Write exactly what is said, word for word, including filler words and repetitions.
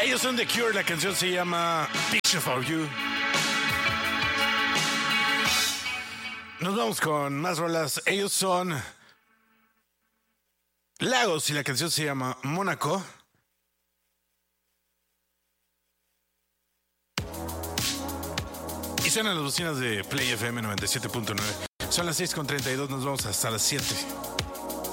Ellos son The Cure, la canción se llama Picture for You. Nos vamos con más rolas. Ellos son Lagos y la canción se llama Mónaco. Y suenan las bocinas de Play F M noventa y siete punto nueve. Son las seis con treinta y dos, nos vamos hasta las siete.